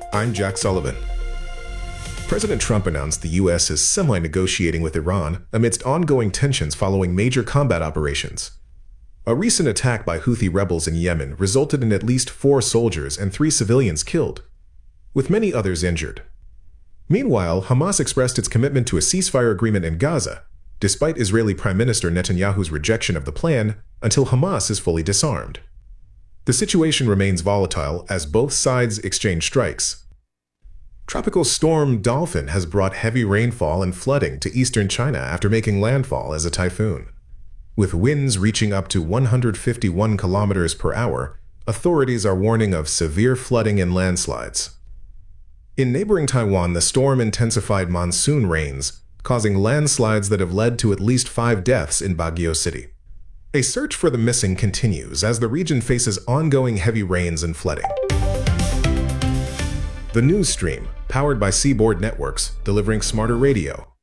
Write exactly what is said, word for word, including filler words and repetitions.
I'm Jack Sullivan. President Trump announced the U S is semi-negotiating with Iran amidst ongoing tensions following major combat operations. A recent attack by Houthi rebels in Yemen resulted in at least four soldiers and three civilians killed, with many others injured. Meanwhile, Hamas expressed its commitment to a ceasefire agreement in Gaza, despite Israeli Prime Minister Netanyahu's rejection of the plan until Hamas is fully disarmed. The situation remains volatile as both sides exchange strikes. Tropical storm Dolphin has brought heavy rainfall and flooding to eastern China after making landfall as a typhoon. With winds reaching up to one hundred fifty-one kilometers per hour, authorities are warning of severe flooding and landslides. In neighboring Taiwan, the storm intensified monsoon rains, causing landslides that have led to at least five deaths in Baguio City. A search for the missing continues as the region faces ongoing heavy rains and flooding. The news stream, powered by Seaboard Networks, delivering smarter radio.